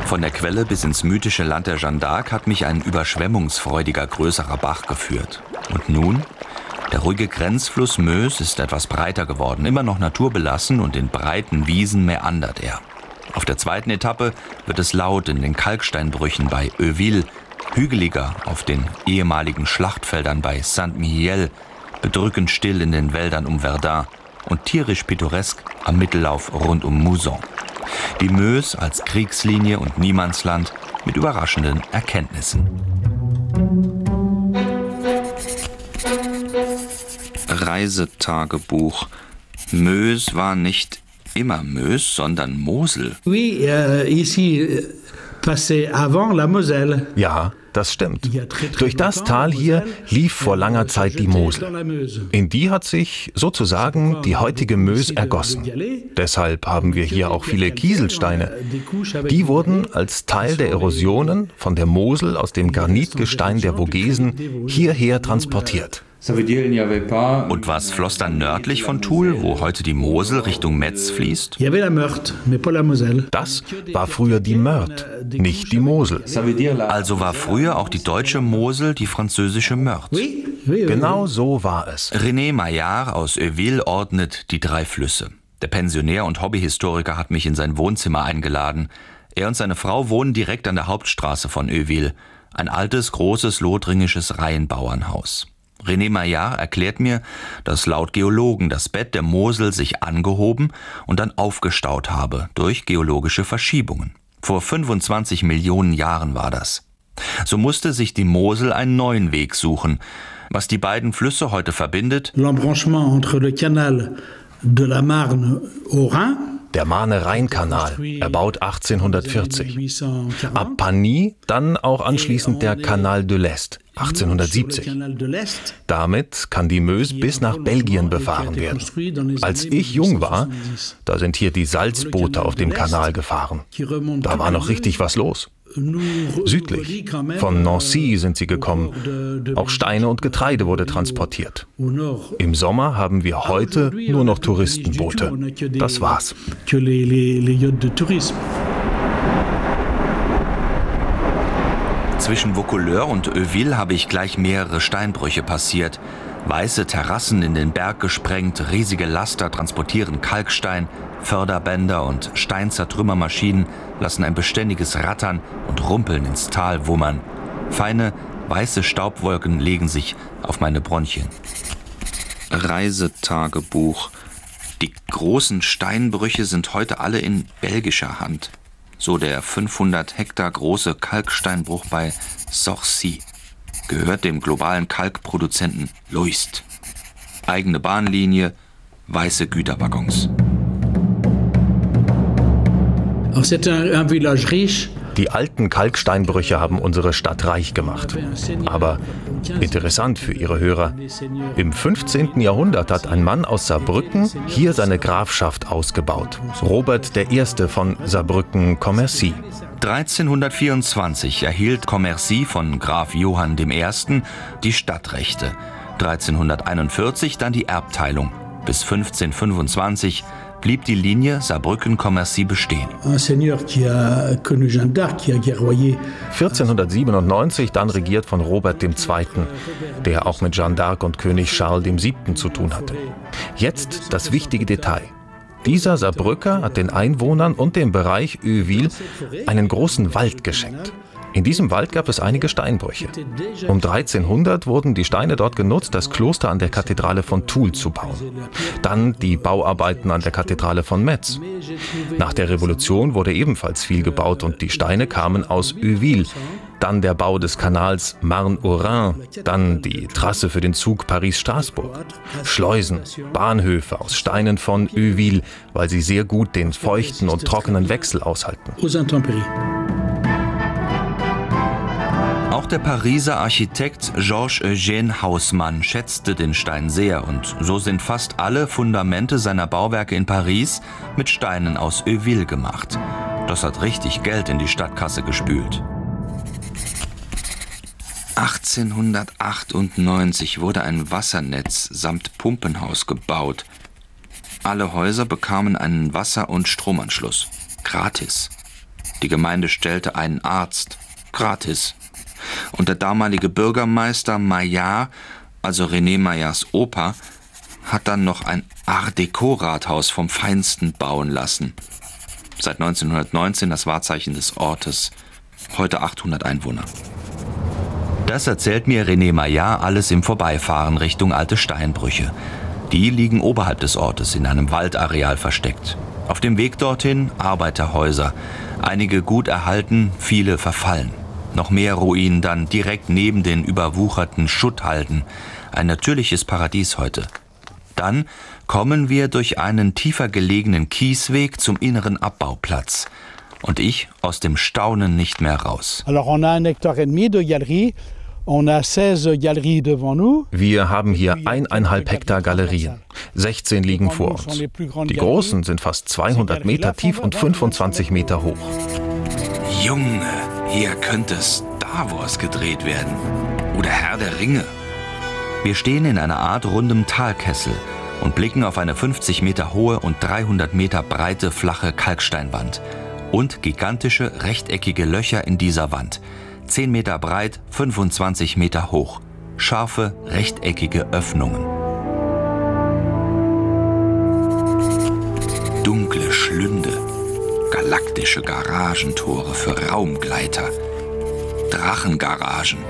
Von der Quelle bis ins mythische Land der Jeanne d'Arc hat mich ein überschwemmungsfreudiger größerer Bach geführt. Und nun? Der ruhige Grenzfluss Meuse ist etwas breiter geworden, immer noch naturbelassen, und in breiten Wiesen meandert er. Auf der zweiten Etappe wird es laut in den Kalksteinbrüchen bei Euville, hügeliger auf den ehemaligen Schlachtfeldern bei Saint-Mihiel, bedrückend still in den Wäldern um Verdun und tierisch pittoresk am Mittellauf rund um Mouzon. Die Meuse als Kriegslinie und Niemandsland mit überraschenden Erkenntnissen. Reisetagebuch. Meuse war nicht immer Meuse, sondern Mosel. Oui, ici passait avant la Moselle. Ja, das stimmt. Durch das Tal hier lief vor langer Zeit die Mosel. In die hat sich sozusagen die heutige Meuse ergossen. Deshalb haben wir hier auch viele Kieselsteine. Die wurden als Teil der Erosionen von der Mosel aus dem Granitgestein der Vogesen hierher transportiert. Und was floss dann nördlich von Toul, wo heute die Mosel Richtung Metz fließt? Das war früher die Meurthe, nicht die Mosel. Also war früher auch die deutsche Mosel die französische Meurthe. Genau so war es. René Maillard aus Euville ordnet die 3 Flüsse. Der Pensionär und Hobbyhistoriker hat mich in sein Wohnzimmer eingeladen. Er und seine Frau wohnen direkt an der Hauptstraße von Euville. Ein altes, großes, lothringisches Reihenbauernhaus. René Maillard erklärt mir, dass laut Geologen das Bett der Mosel sich angehoben und dann aufgestaut habe durch geologische Verschiebungen. Vor 25 Millionen Jahren war das. So musste sich die Mosel einen neuen Weg suchen. Was die beiden Flüsse heute verbindet: L'embranchement entre le canal de la Marne au Rhin. Der Marne-Rhein-Kanal, erbaut 1840. Ab Pagny dann auch anschließend der Canal de l'Est, 1870. Damit kann die Meuse bis nach Belgien befahren werden. Als ich jung war, da sind hier die Salzboote auf dem Kanal gefahren. Da war noch richtig was los. Südlich, von Nancy sind sie gekommen. Auch Steine und Getreide wurde transportiert. Im Sommer haben wir heute nur noch Touristenboote. Das war's. Zwischen Vaucouleurs und Euville habe ich gleich mehrere Steinbrüche passiert. Weiße Terrassen in den Berg gesprengt, riesige Laster transportieren Kalkstein, Förderbänder und Steinzertrümmermaschinen lassen ein beständiges Rattern und Rumpeln ins Tal wummern. Feine, weiße Staubwolken legen sich auf meine Bronchien. Reisetagebuch. Die großen Steinbrüche sind heute alle in belgischer Hand. So der 500 Hektar große Kalksteinbruch bei Sorcy. Gehört dem globalen Kalkproduzenten Loist. Eigene Bahnlinie, weiße Güterwaggons. Die alten Kalksteinbrüche haben unsere Stadt reich gemacht. Aber interessant für Ihre Hörer: Im 15. Jahrhundert hat ein Mann aus Saarbrücken hier seine Grafschaft ausgebaut. Robert I. von Saarbrücken-Commercy. 1324 erhielt Commercy von Graf Johann I. die Stadtrechte. 1341 dann die Erbteilung. Bis 1525 blieb die Linie Saarbrücken-Commercy bestehen. 1497 dann regiert von Robert II., der auch mit Jeanne d'Arc und König Charles VII. Zu tun hatte. Jetzt das wichtige Detail. Dieser Saarbrücker hat den Einwohnern und dem Bereich Euville einen großen Wald geschenkt. In diesem Wald gab es einige Steinbrüche. Um 1300 wurden die Steine dort genutzt, das Kloster an der Kathedrale von Toul zu bauen. Dann die Bauarbeiten an der Kathedrale von Metz. Nach der Revolution wurde ebenfalls viel gebaut und die Steine kamen aus Euville. Dann der Bau des Kanals Marne-au-Rhin, dann die Trasse für den Zug Paris-Straßburg. Schleusen, Bahnhöfe aus Steinen von Euville, weil sie sehr gut den feuchten und trockenen Wechsel aushalten. Auch der Pariser Architekt Georges-Eugène Haussmann schätzte den Stein sehr und so sind fast alle Fundamente seiner Bauwerke in Paris mit Steinen aus Euville gemacht. Das hat richtig Geld in die Stadtkasse gespült. 1898 wurde ein Wassernetz samt Pumpenhaus gebaut. Alle Häuser bekamen einen Wasser- und Stromanschluss. Gratis. Die Gemeinde stellte einen Arzt, gratis. Und der damalige Bürgermeister Maillard, also René Maillards Opa, hat dann noch ein Art-Déco-Rathaus vom Feinsten bauen lassen. Seit 1919 das Wahrzeichen des Ortes. Heute 800 Einwohner. Das erzählt mir René Maillard alles im Vorbeifahren Richtung Alte Steinbrüche. Die liegen oberhalb des Ortes in einem Waldareal versteckt. Auf dem Weg dorthin Arbeiterhäuser. Einige gut erhalten, viele verfallen. Noch mehr Ruinen dann direkt neben den überwucherten Schutthalden. Ein natürliches Paradies heute. Dann kommen wir durch einen tiefer gelegenen Kiesweg zum inneren Abbauplatz. Und ich aus dem Staunen nicht mehr raus. Alors on a 1,5 Hektar de galerie. On a 16 galeries devant nous. Wir haben hier 1,5 Hektar Galerien. 16 liegen vor uns. Die großen sind fast 200 Meter tief und 25 Meter hoch. Junge, hier könnte Star Wars gedreht werden. Oder Herr der Ringe. Wir stehen in einer Art rundem Talkessel und blicken auf eine 50 Meter hohe und 300 Meter breite flache Kalksteinwand. Und gigantische rechteckige Löcher in dieser Wand. 10 Meter breit, 25 Meter hoch. Scharfe, rechteckige Öffnungen. Dunkle Schlünde. Galaktische Garagentore für Raumgleiter. Drachengaragen.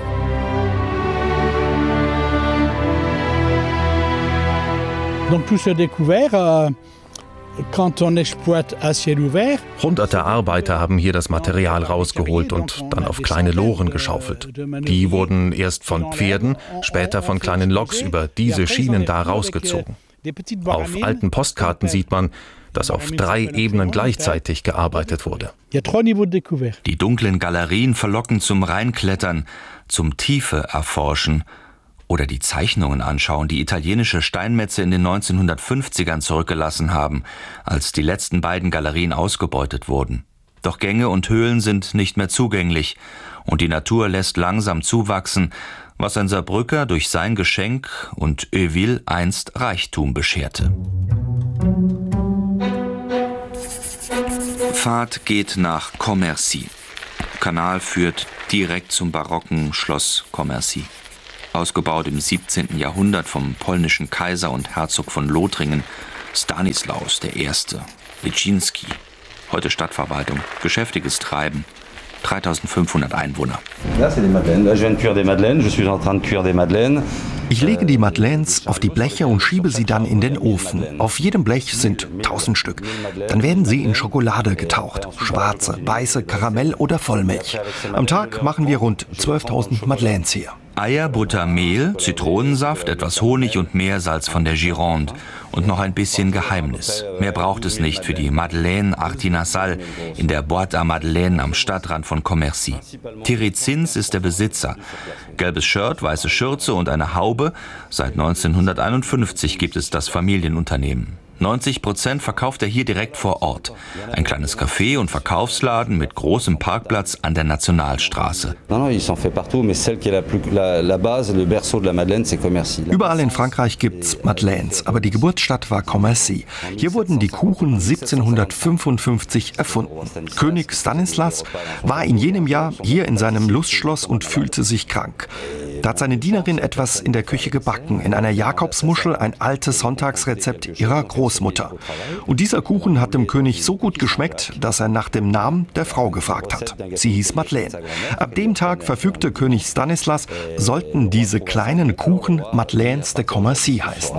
Donc tout ce découvert, quand on exploite à ciel ouvert. Hunderte Arbeiter haben hier das Material rausgeholt und dann auf kleine Loren geschaufelt. Die wurden erst von Pferden, später von kleinen Loks über diese Schienen da rausgezogen. Auf alten Postkarten sieht man, dass auf 3 Ebenen gleichzeitig gearbeitet wurde. Die dunklen Galerien verlocken zum Reinklettern, zum Tiefe erforschen oder die Zeichnungen anschauen, die italienische Steinmetze in den 1950ern zurückgelassen haben, als die letzten beiden Galerien ausgebeutet wurden. Doch Gänge und Höhlen sind nicht mehr zugänglich und die Natur lässt langsam zuwachsen, was ein Saarbrücker durch sein Geschenk und Euville einst Reichtum bescherte. Fahrt geht nach Commercy. Kanal führt direkt zum barocken Schloss Commercy. Ausgebaut im 17. Jahrhundert vom polnischen Kaiser und Herzog von Lothringen, Stanislaus I. Leszczynski. Heute Stadtverwaltung, geschäftiges Treiben, 3500 Einwohner. Ich lege die Madeleines auf die Bleche und schiebe sie dann in den Ofen. Auf jedem Blech sind 1000 Stück. Dann werden sie in Schokolade getaucht. Schwarze, weiße, Karamell oder Vollmilch. Am Tag machen wir rund 12.000 Madeleines hier. Eier, Butter, Mehl, Zitronensaft, etwas Honig und Meersalz von der Gironde und noch ein bisschen Geheimnis. Mehr braucht es nicht für die Madeleine Artinasal in der Boîte à Madeleine am Stadtrand von Commercy. Thierry Zins ist der Besitzer. Gelbes Shirt, weiße Schürze und eine Haube. Seit 1951 gibt es das Familienunternehmen. 90% verkauft er hier direkt vor Ort. Ein kleines Café und Verkaufsladen mit großem Parkplatz an der Nationalstraße. Überall in Frankreich gibt's Madeleines, aber die Geburtsstadt war Commercy. Hier wurden die Kuchen 1755 erfunden. König Stanislas war in jenem Jahr hier in seinem Lustschloss und fühlte sich krank. Da hat seine Dienerin etwas in der Küche gebacken, in einer Jakobsmuschel, ein altes Sonntagsrezept ihrer Großmutter. Und dieser Kuchen hat dem König so gut geschmeckt, dass er nach dem Namen der Frau gefragt hat. Sie hieß Madeleine. Ab dem Tag verfügte König Stanislas, sollten diese kleinen Kuchen Madeleines de Commercy heißen.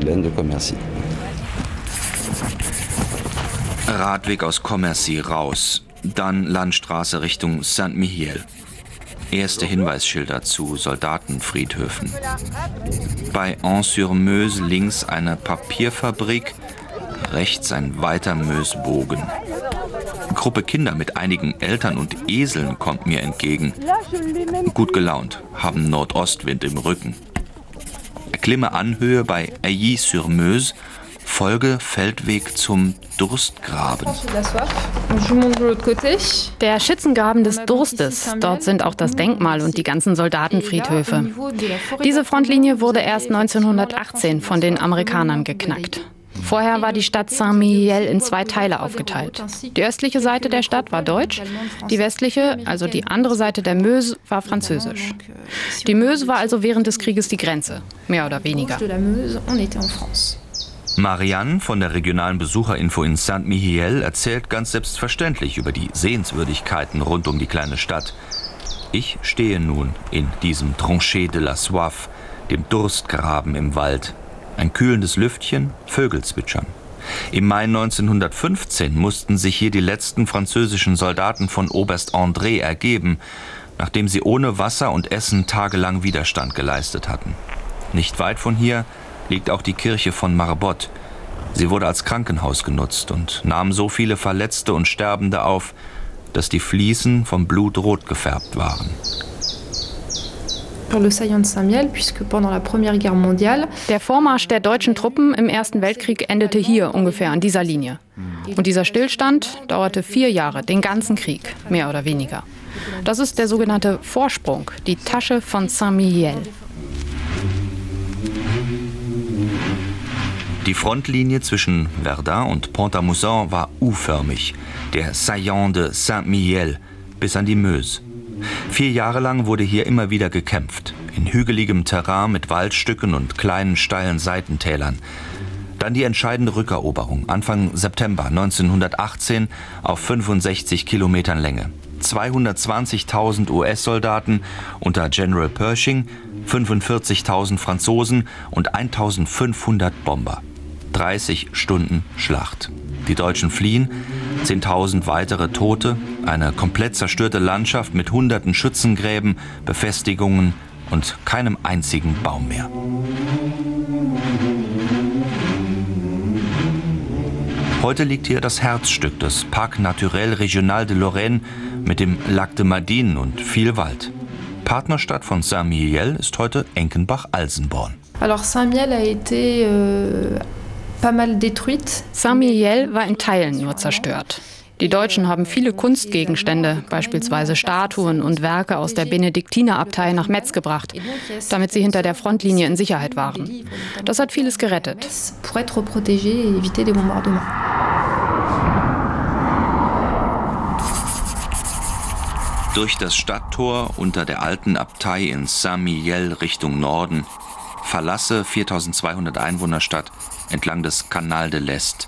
Radweg aus Commercy raus, dann Landstraße Richtung Saint-Mihiel. Erste Hinweisschilder zu Soldatenfriedhöfen. Bei An-sur-Meuse links eine Papierfabrik, rechts ein weiter Meusbogen. Eine Gruppe Kinder mit einigen Eltern und Eseln kommt mir entgegen. Gut gelaunt, haben Nordostwind im Rücken. Erklimme Anhöhe bei Ailly-sur-Meuse, folge Feldweg zum Durstgraben. Der Schützengraben des Durstes. Dort sind auch das Denkmal und die ganzen Soldatenfriedhöfe. Diese Frontlinie wurde erst 1918 von den Amerikanern geknackt. Vorher war die Stadt Saint-Mihiel in 2 Teile aufgeteilt. Die östliche Seite der Stadt war deutsch, die westliche, also die andere Seite der Meuse, war französisch. Die Meuse war also während des Krieges die Grenze, mehr oder weniger. Marianne von der regionalen Besucherinfo in Saint-Mihiel erzählt ganz selbstverständlich über die Sehenswürdigkeiten rund um die kleine Stadt. Ich stehe nun in diesem Tranchée de la Soif, dem Durstgraben im Wald. Ein kühlendes Lüftchen, Vögel zwitschern. Im Mai 1915 mussten sich hier die letzten französischen Soldaten von Oberst André ergeben, nachdem sie ohne Wasser und Essen tagelang Widerstand geleistet hatten. Nicht weit von hier liegt auch die Kirche von Marbotte. Sie wurde als Krankenhaus genutzt und nahm so viele Verletzte und Sterbende auf, dass die Fliesen vom Blut rot gefärbt waren. Der Vormarsch der deutschen Truppen im Ersten Weltkrieg endete hier ungefähr an dieser Linie. Und dieser Stillstand dauerte 4 Jahre, den ganzen Krieg, mehr oder weniger. Das ist der sogenannte Vorsprung, die Tasche von Saint-Mihiel. Die Frontlinie zwischen Verdun und Pont-à-Mousson war U-förmig, der Saillant de Saint-Mihiel, bis an die Meuse. 4 Jahre lang wurde hier immer wieder gekämpft, in hügeligem Terrain mit Waldstücken und kleinen steilen Seitentälern. Dann die entscheidende Rückeroberung, Anfang September 1918 auf 65 Kilometern Länge. 220.000 US-Soldaten unter General Pershing, 45.000 Franzosen und 1.500 Bomber. 30 Stunden Schlacht. Die Deutschen fliehen, 10.000 weitere Tote, eine komplett zerstörte Landschaft mit hunderten Schützengräben, Befestigungen und keinem einzigen Baum mehr. Heute liegt hier das Herzstück des Parc Naturel Régional de Lorraine mit dem Lac de Madine und viel Wald. Partnerstadt von Saint-Mihiel ist heute Enkenbach-Alsenborn. Saint-Mihiel war in Teilen nur zerstört. Die Deutschen haben viele Kunstgegenstände, beispielsweise Statuen und Werke aus der Benediktinerabtei nach Metz gebracht, damit sie hinter der Frontlinie in Sicherheit waren. Das hat vieles gerettet. Durch das Stadttor unter der alten Abtei in Saint-Mihiel Richtung Norden, verlasse 4.200 Einwohnerstadt entlang des Canal de l'Est.